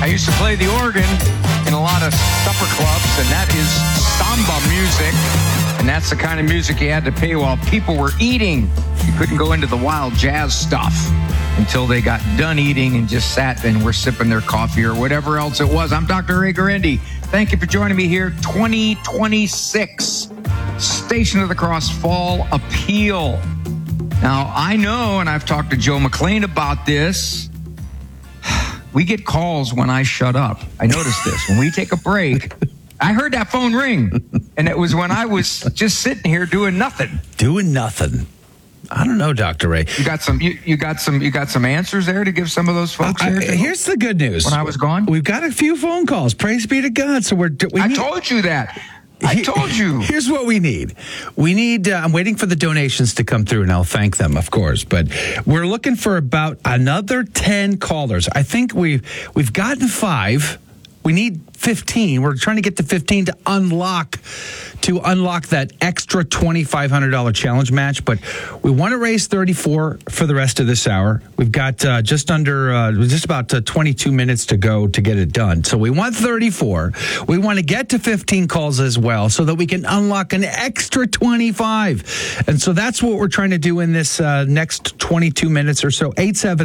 I used to play the organ in a lot of supper clubs, and that is samba music. And that's the kind of music you had to pay while people were eating. You couldn't go into the wild jazz stuff until they got done eating and just sat and were sipping their coffee or whatever else it was. I'm Dr. Ray Guarendi. Thank you for joining me here. 2026 Station of the Cross Fall Appeal. Now, I know, and I've talked to Joe McLean about this, we get calls when I shut up. I noticed this. When we take a break, I heard that phone ring, and it was when I was just sitting here doing nothing. Doing nothing. I don't know, Dr. Ray. You got some answers there to give some of those folks here? Here's the good news. When I was gone? We've got a few phone calls. Praise be to God. So I told you that. I told you. Here's what we need. We need, I'm waiting for the donations to come through, and I'll thank them, of course. But we're looking for about another 10 callers. I think we've gotten 5. We need 15. We're trying to get to 15 to unlock that extra $2,500 challenge match. But we want to raise 34 for the rest of this hour. We've got just about 22 minutes to go to get it done. So we want 34. We want to get to 15 calls as well so that we can unlock an extra 25. And so that's what we're trying to do in this next 22 minutes or so.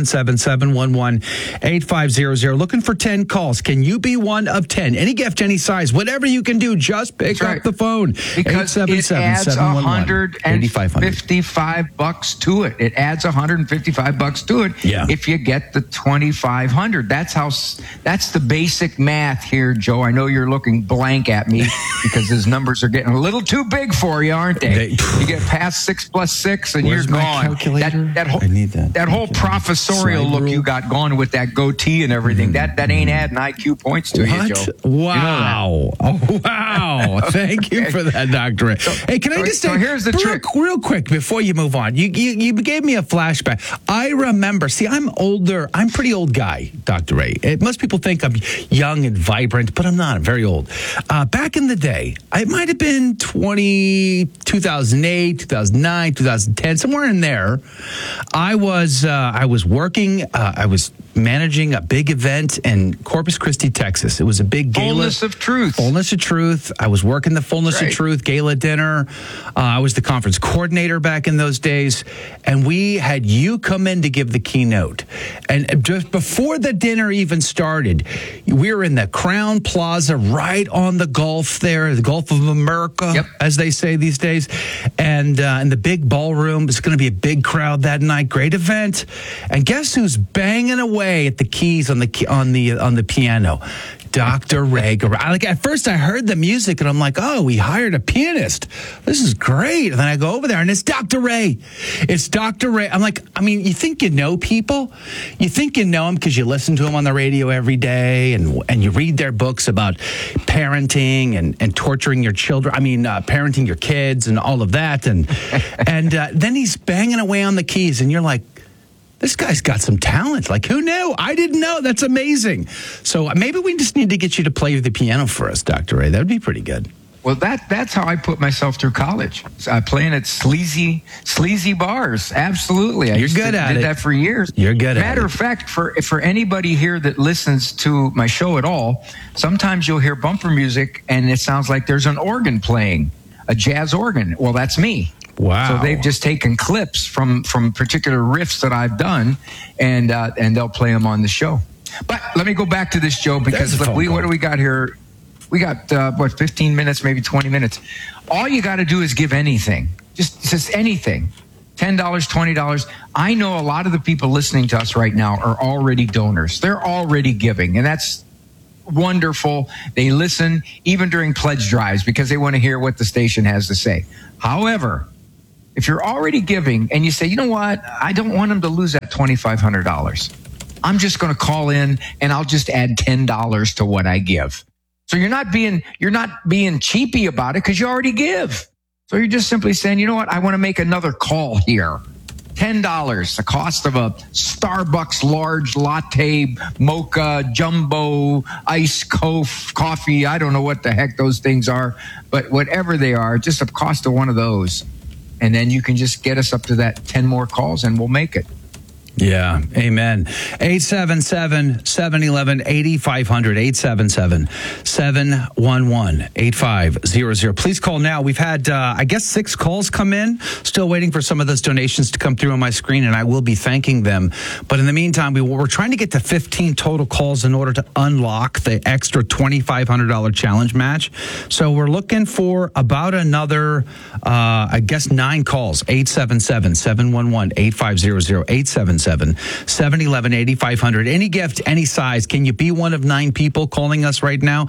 877-711-8500. Looking for 10 calls. Can you be one of 10? Any gift, any size, whatever you can do, just pick up the phone. Because it adds $155 to it. It adds $155 to it if you get the 2,500. That's the basic math here, Joe. I know you're looking blank at me because his numbers are getting a little too big for you, aren't they? You get past 6 plus 6 and you're gone. That whole professorial look you got going with that goatee and everything, that ain't adding IQ points to you, Joe. Wow. Oh, wow. Thank you for that, Dr. Ray. Hey, can I just say, here's the trick. Real quick, before you move on, you gave me a flashback. I remember, I'm older. I'm a pretty old guy, Dr. Ray. Most people think I'm young and vibrant, but I'm not. I'm very old. Back in the day, it might have been 2008, 2009, 2010, somewhere in there. I was working, I was managing a big event in Corpus Christi, Texas. It was a big gala. Fullness of Truth. Fullness of Truth. I was working the Fullness of Truth gala dinner. I was the conference coordinator back in those days. And we had you come in to give the keynote. And just before the dinner even started, we were in the Crown Plaza right on the Gulf there, the Gulf of America, as they say these days. And in the big ballroom, it's going to be a big crowd that night. Great event. And guess who's banging away at the keys on the piano? Dr. Ray Guarendi. At first I heard the music and I'm like, oh, we hired a pianist. This is great. And then I go over there and it's Dr. Ray. It's Dr. Ray. I'm like, you think you know people? You think you know them because you listen to them on the radio every day and you read their books about parenting and torturing your children. Parenting your kids and all of that. And then he's banging away on the keys and you're like, this guy's got some talent. Like, who knew? I didn't know. That's amazing. So maybe we just need to get you to play the piano for us, Dr. Ray. That would be pretty good. Well, that's how I put myself through college. Playing at sleazy bars. Absolutely. I did that for years. You're good at it. Matter of fact, for anybody here that listens to my show at all, sometimes you'll hear bumper music and it sounds like there's an organ playing, a jazz organ. Well, that's me. Wow. So they've just taken clips from particular riffs that I've done, and they'll play them on the show. But let me go back to this, Joe, because what do we got here? We got, 15 minutes, maybe 20 minutes. All you got to do is give anything, just anything. $10, $20. I know a lot of the people listening to us right now are already donors. They're already giving, and that's wonderful. They listen even during pledge drives because they want to hear what the station has to say. However, if you're already giving and you say, you know what, I don't want them to lose that $2,500. I'm just going to call in and I'll just add $10 to what I give. So you're not being cheapy about it because you already give. So you're just simply saying, you know what, I want to make another call here. $10, the cost of a Starbucks large latte, mocha, jumbo, iced coffee. I don't know what the heck those things are, but whatever they are, just the cost of one of those. And then you can just get us up to that 10 more calls and we'll make it. Yeah, amen. 877-711-8500, 877-711-8500. Please call now. We've had, 6 calls come in. Still waiting for some of those donations to come through on my screen, and I will be thanking them. But in the meantime, we're trying to get to 15 total calls in order to unlock the extra $2,500 challenge match. So we're looking for about another, 9 calls. 877-711-8500, 877-711-8500. Any gift, any size. Can you be one of 9 people calling us right now?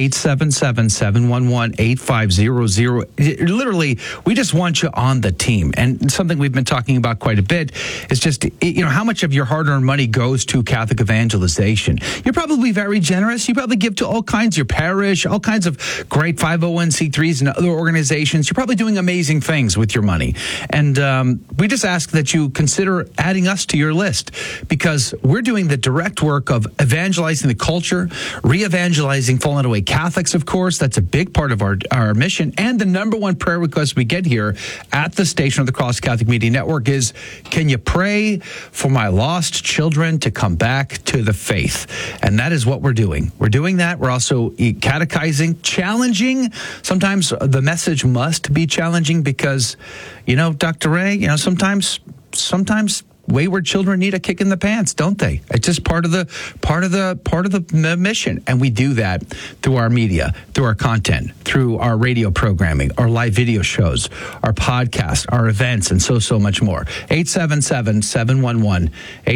877-711-8500. Literally, we just want you on the team. And something we've been talking about quite a bit is just, how much of your hard-earned money goes to Catholic evangelization. You're probably very generous. You probably give to all kinds, your parish, all kinds of great 501c3s and other organizations. You're probably doing amazing things with your money. And we just ask that you consider adding us to your list, because we're doing the direct work of evangelizing the culture, re-evangelizing fallen away Catholics, of course. That's a big part of our mission. And the number one prayer request we get here at the Station of the Cross Catholic Media Network is, can you pray for my lost children to come back to the faith? And that is what we're doing. We're doing that. We're also catechizing, challenging. Sometimes the message must be challenging because, Dr. Ray, sometimes wayward children need a kick in the pants, don't they? It's just part of the mission, and we do that through our media, through our content, through our radio programming, our live video shows, our podcast, our events, and so much more. 877-711-8500,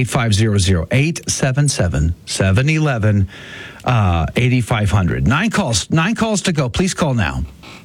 877-711-8500. 9 calls to go. Please call now.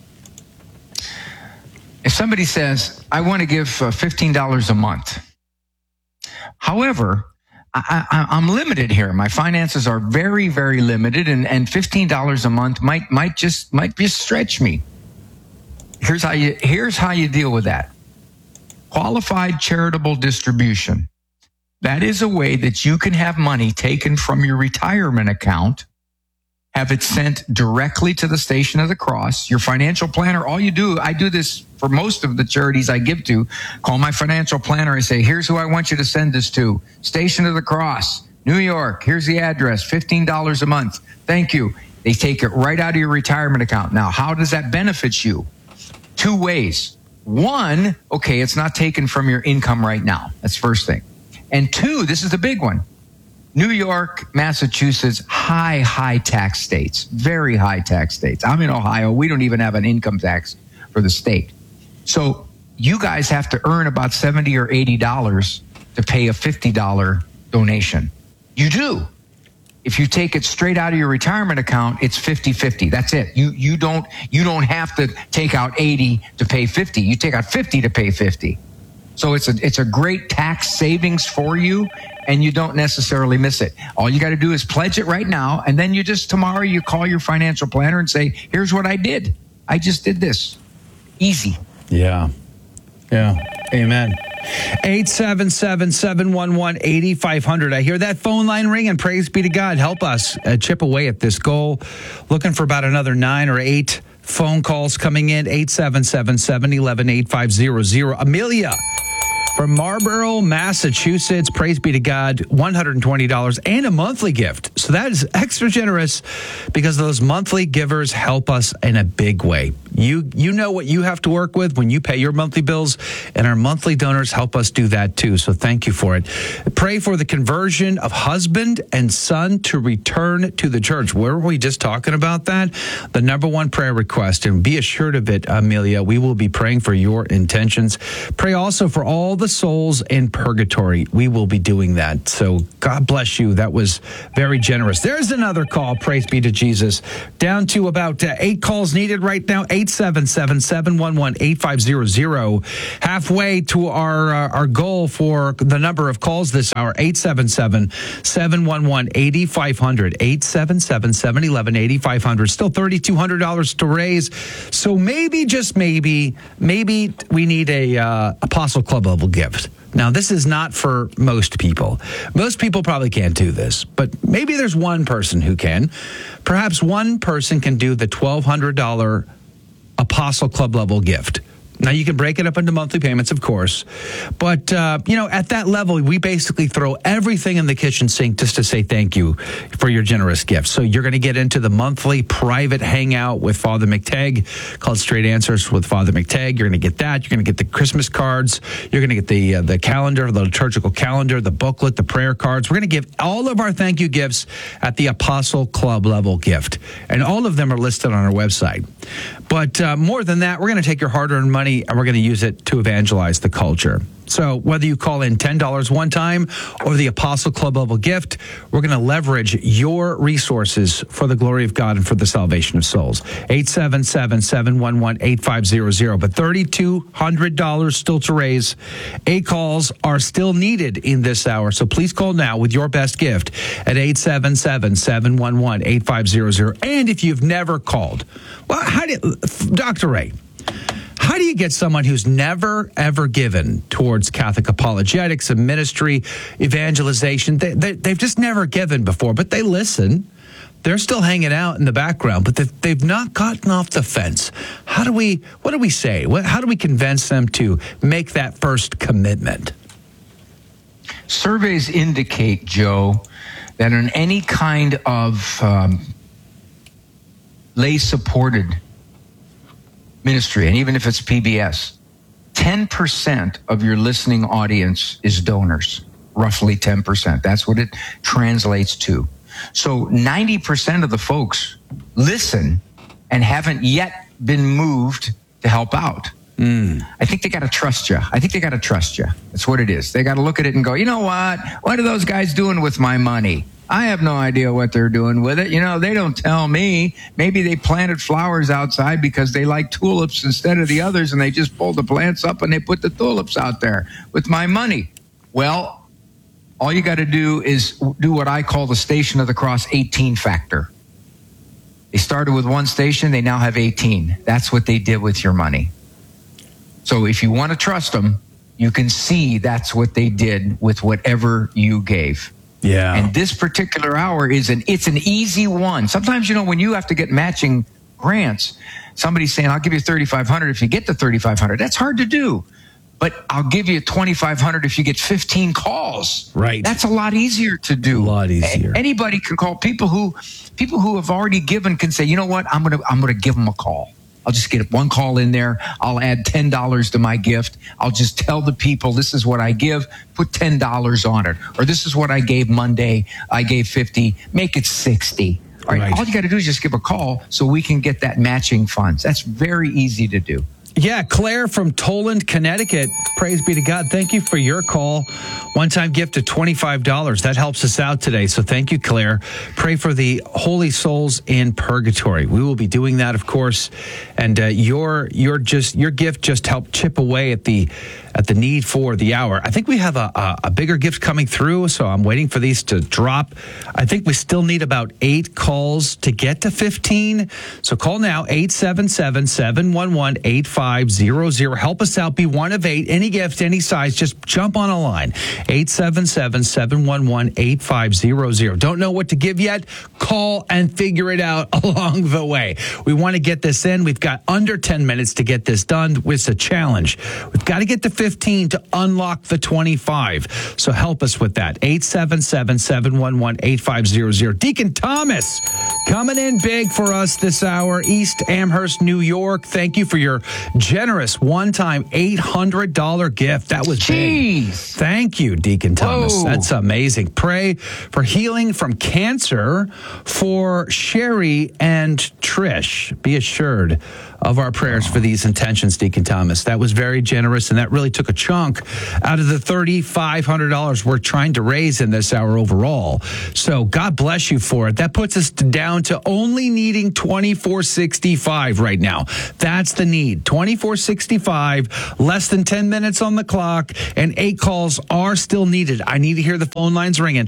If somebody says, I want to give $15 a month. However, I'm limited here. My finances are very, very limited, and $15 a month might just stretch me. Here's how you deal with that. Qualified charitable distribution. That is a way that you can have money taken from your retirement account, have it sent directly to the Station of the Cross. Your financial planner, I do this for most of the charities I give to, call my financial planner and say, here's who I want you to send this to. Station of the Cross, New York. Here's the address, $15 a month. Thank you. They take it right out of your retirement account. Now, how does that benefit you? 2 ways. 1, okay, it's not taken from your income right now. That's first thing. And 2, this is the big one. New York, Massachusetts, high tax states, very high tax states. I'm in Ohio. We don't even have an income tax for the state. So you guys have to earn about $70 or $80 to pay a $50 donation. You do. If you take it straight out of your retirement account, it's 50-50. That's it. You don't have to take out 80 to pay 50. You take out 50 to pay 50. So it's a great tax savings for you, and you don't necessarily miss it. All you got to do is pledge it right now, and then tomorrow you call your financial planner and say, here's what I did. I just did this. Easy. Yeah. Amen. 877-711-8500. I hear that phone line ring, and praise be to God. Help us chip away at this goal. Looking for about another 9 or 8 phone calls coming in. 877-711-8500. Amelia from Marlborough, Massachusetts. Praise be to God. $120 and a monthly gift. So that is extra generous because those monthly givers help us in a big way. You know what you have to work with when you pay your monthly bills, and our monthly donors help us do that too. So thank you for it. Pray for the conversion of husband and son to return to the church. Were we just talking about that? The number one prayer request, and be assured of it, Amelia. We will be praying for your intentions. Pray also for all the souls in purgatory. We will be doing that. So God bless you. That was very generous. There's another call. Praise be to Jesus. Down to about 8 calls needed right now. 877-711-8500. Halfway to our goal for the number of calls this hour. 877-711-8500. 877-711-8500. Still $3,200 to raise. So maybe, just maybe we need a Apostle Club level gift. Now, this is not for most people. Most people probably can't do this, but maybe there's one person who can. Perhaps one person can do the $1,200 Apostle Club level gift. Now, you can break it up into monthly payments, of course. But, at that level, we basically throw everything in the kitchen sink just to say thank you for your generous gift. So you're going to get into the monthly private hangout with Father McTagg called Straight Answers with Father McTagg. You're going to get that. You're going to get the Christmas cards. You're going to get the calendar, the liturgical calendar, the booklet, the prayer cards. We're going to give all of our thank you gifts at the Apostle Club level gift. And all of them are listed on our website. But more than that, we're going to take your hard-earned money and we're going to use it to evangelize the culture. So whether you call in $10 one time or the Apostle Club level gift, we're going to leverage your resources for the glory of God and for the salvation of souls. 877-711-8500. But $3,200 still to raise. 8 calls are still needed in this hour. So please call now with your best gift at 877-711-8500. And if you've never called, well, Dr. Ray, how do you get someone who's never, ever given towards Catholic apologetics and ministry, evangelization? They've just never given before, but they listen. They're still hanging out in the background, but they've not gotten off the fence. What do we say? How do we convince them to make that first commitment? Surveys indicate, Joe, that in any kind of lay-supported ministry, and even if it's PBS, 10% of your listening audience is donors, roughly 10%. That's what it translates to. So 90% of the folks listen and haven't yet been moved to help out. I think they got to trust you. That's what it is. They got to look at it and go, you know what? What are those guys doing with my money? I have no idea what they're doing with it. They don't tell me. Maybe they planted flowers outside because they like tulips instead of the others, and they just pulled the plants up and they put the tulips out there with my money. Well, all you got to do is do what I call the Station of the Cross 18 factor. They started with one station. They now have 18. That's what they did with your money. So if you want to trust them, you can see that's what they did with whatever you gave. Yeah. And this particular hour it's an easy one. Sometimes, when you have to get matching grants, somebody's saying, I'll give you $3,500 if you get the $3,500. That's hard to do. But I'll give you $2,500 if you get 15 calls. Right. That's a lot easier to do. A lot easier. Anybody can call. People who have already given can say, you know what, I'm gonna give them a call. I'll just get one call in there. I'll add $10 to my gift. I'll just tell the people, this is what I give. Put $10 on it. Or this is what I gave Monday. I gave 50. Make it 60. All right. All you got to do is just give a call so we can get that matching funds. That's very easy to do. Yeah, Claire from Toland, Connecticut. Praise be to God. Thank you for your call. One-time gift of $25. That helps us out today. So thank you, Claire. Pray for the holy souls in purgatory. We will be doing that, of course. And your gift just helped chip away at the need for the hour. I think we have a bigger gift coming through, so I'm waiting for these to drop. I think we still need about 8 calls to get to 15. So call now, 877-711-8500. Help us out. Be one of 8. Any gift, any size, just jump on a line. 877-711-8500. Don't know what to give yet? Call and figure it out along the way. We want to get this in. We've got under 10 minutes to get this done. It's a challenge. We've got to get to 15 to unlock the 25. So help us with that. 877-711-8500. Deacon Thomas coming in big for us this hour. East Amherst, New York. Thank you for your generous one-time $800 gift. That was big. Thank you, Deacon Thomas. Whoa. That's amazing. Pray for healing from cancer for Sherry and Trish. Be assured of our prayers for these intentions, Deacon Thomas. That was very generous, and that really took a chunk out of the $3,500 we're trying to raise in this hour overall. So God bless you for it. That puts us down to only needing $24.65 right now. That's the need. $24.65, less than 10 minutes on the clock, and 8 calls are still needed. I need to hear the phone lines ringing.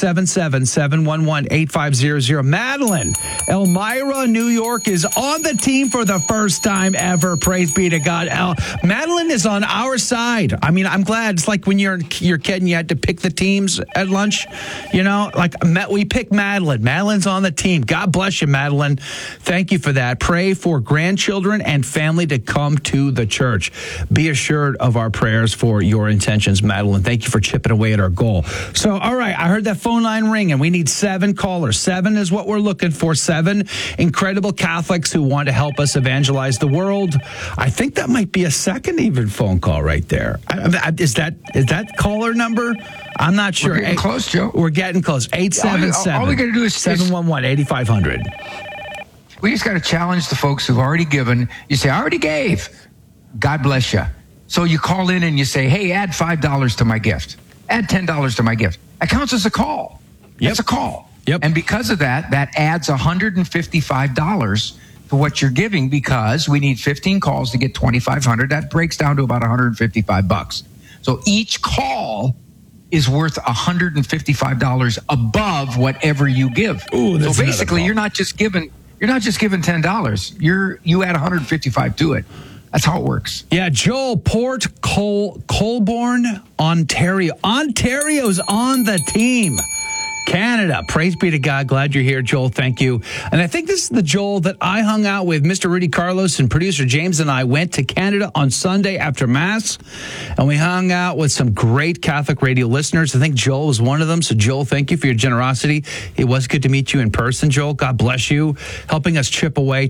877-711-8500. Madeline, Elmira, New York is on the team for the first time ever. Praise be to God. Madeline is on our side. I mean, I'm glad. It's like when you're a kid and you had to pick the teams at lunch. We picked Madeline. Madeline's on the team. God bless you, Madeline. Thank you for that. Pray for grandchildren and family to come come to the church. Be assured of our prayers for your intentions, Madeline. Thank you for chipping away at our goal. So, all right, I heard that phone line ring, and we need 7 callers. 7 is what we're looking for. 7 incredible Catholics who want to help us evangelize the world. I think that might be a second even phone call right there. Is that caller number? I'm not sure. We're getting close, Joe. We're getting close. 877. All we got to do is 711-8500. We just got to challenge the folks who've already given. You say, I already gave. God bless you. So you call in and you say, hey, add $5 to my gift. Add $10 to my gift. That counts as a call. Yep. It's a call. Yep. And because of that, that adds $155 to what you're giving, because we need 15 calls to get 2,500. That breaks down to about $155. So each call is worth $155 above whatever you give. Ooh, so basically, you're not just giving $10. You add $155 to it. That's how it works. Yeah, Joel, Port Colborne, Ontario. Ontario's on the team. Canada. Praise be to God. Glad you're here, Joel. Thank you. And I think this is the Joel that I hung out with. Mr. Rudy Carlos and producer James and I went to Canada on Sunday after Mass, and we hung out with some great Catholic radio listeners. I think Joel was one of them. So, Joel, thank you for your generosity. It was good to meet you in person, Joel. God bless you. Helping us chip away.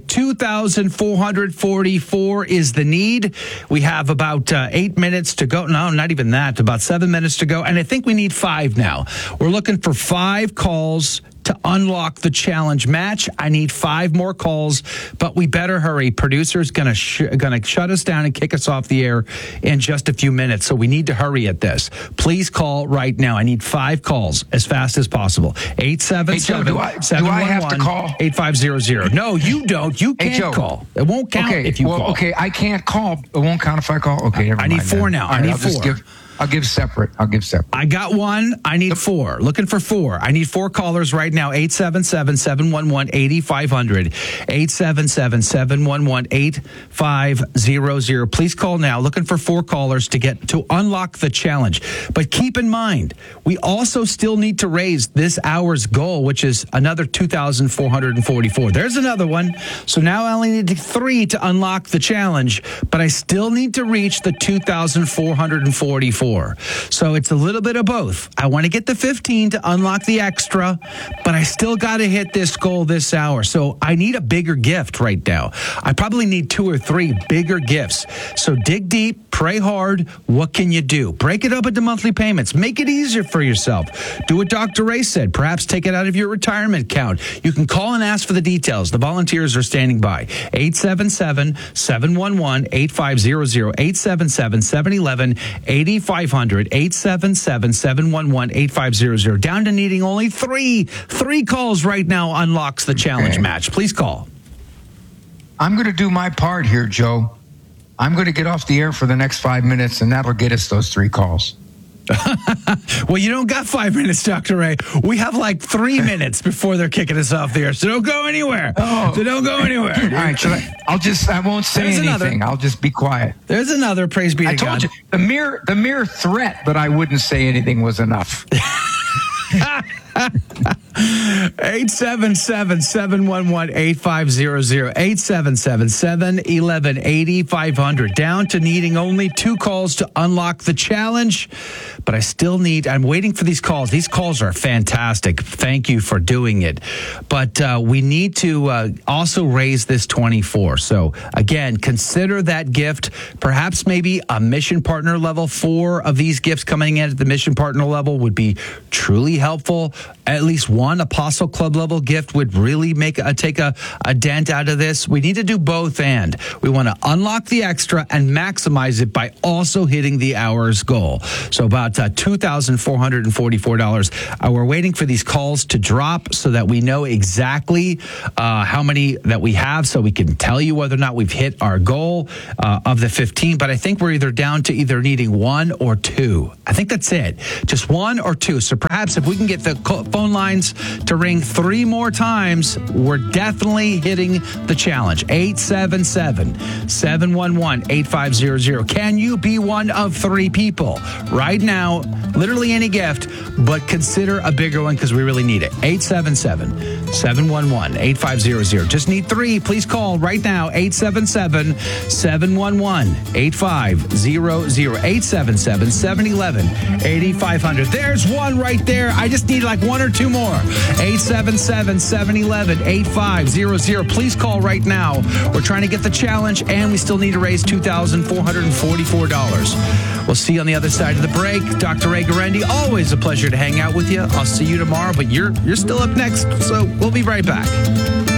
2,444 is the need. We have about 8 minutes to go. No, not even that. About 7 minutes to go. And I think we need 5 now. We're looking for 5 calls to unlock the challenge match. I need 5 more calls, but we better hurry. Producer's gonna shut us down and kick us off the air in just a few minutes, so we need to hurry at this. Please call right now. I need 5 calls as fast as possible. 877 do I have to call? 8500. No, you don't. You can't call. It won't count if you call. Okay, I can't call. It won't count if I call. Okay, never mind. I need 4 now. I need 4. I'll give separate. I got 1. I need 4. Looking for 4. I need 4 callers right now. 877-711-8500. 877-711-8500. Please call now. Looking for 4 callers to unlock the challenge. But keep in mind, we also still need to raise this hour's goal, which is another 2,444. There's another one. So now I only need 3 to unlock the challenge, but I still need to reach the 2,444. So it's a little bit of both. I want to get the 15 to unlock the extra, but I still got to hit this goal this hour. So I need a bigger gift right now. I probably need 2 or 3 bigger gifts. So dig deep, pray hard. What can you do? Break it up into monthly payments. Make it easier for yourself. Do what Dr. Ray said. Perhaps take it out of your retirement account. You can call and ask for the details. The volunteers are standing by. 877-711-8500. 877-711-8500. 877-711-8500. Down to needing only 3 calls right now unlocks the challenge match. Please call. I'm going to do my part here, Joe. I'm going to get off the air for the next 5 minutes, and that'll get us those 3 calls. Well, you don't got 5 minutes, Dr. Ray. We have like 3 minutes before they're kicking us off the air. So don't go anywhere. Oh. So don't go anywhere. All right. I won't say anything. I'll just be quiet. There's another. Praise be to God. I told you, the mere threat that I wouldn't say anything was enough. 877-711-8500. 877-711-8500. Down to needing only 2 calls to unlock the challenge. But I'm waiting for these calls. These calls are fantastic. Thank you for doing it. But we need to also raise this 24. So again, consider that gift. Perhaps maybe a mission partner level. 4 of these gifts coming in at the mission partner level would be truly helpful. At least 1 Apostle Club level gift would really take a dent out of this. We need to do both, and we want to unlock the extra and maximize it by also hitting the hour's goal. So about $2,444. We're waiting for these calls to drop so that we know exactly how many that we have, so we can tell you whether or not we've hit our goal of the 15. But I think we're either down to needing 1 or 2. I think that's it. Just 1 or 2. So perhaps if we can get the phone lines to ring 3 more times, we're definitely hitting the challenge. 877-711-8500. Can you be one of 3 people right now? Literally any gift, but consider a bigger one because we really need it. 877 711-8500. Just need 3. Please call right now, 877-711-8500. 877-711-8500. There's one right there. I just need like 1 or 2 more. 877-711-8500. Please call right now. We're trying to get the challenge, and we still need to raise $2,444. We'll see you on the other side of the break. Dr. Ray Guarendi, always a pleasure to hang out with you. I'll see you tomorrow, but you're still up next, so we'll be right back.